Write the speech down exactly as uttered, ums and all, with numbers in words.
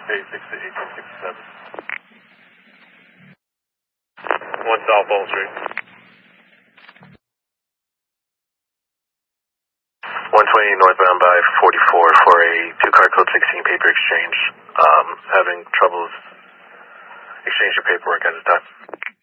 eight six eight six seven. One South Ball Street. one twenty northbound by forty-four for a two-car code sixteen paper exchange. Um, having troubles exchanging paperwork at this time.